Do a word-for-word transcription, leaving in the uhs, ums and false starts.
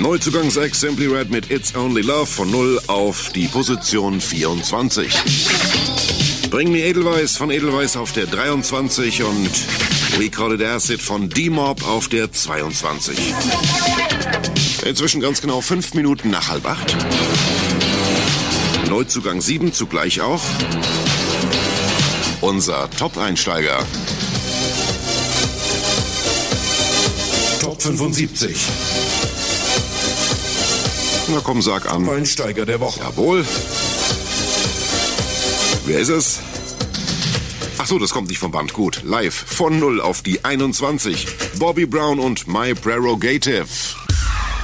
Neuzugang Zach Simply Red mit It's Only Love von null auf die Position vierundzwanzig. Bring mir Edelweiss von Edelweiss auf der dreiundzwanzig und We Call It Acid von D-Mob auf der zweiundzwanzig. Inzwischen ganz genau fünf Minuten nach halb acht. Neuzugang sieben zugleich auch. Unser Top-Einsteiger. Top fünfundsiebzig. Na komm, sag an. Einsteiger der Woche. Jawohl. Wer ist es? Ach so, das kommt nicht vom Band. Gut. Live von null auf die einundzwanzig. Bobby Brown und My Prerogative.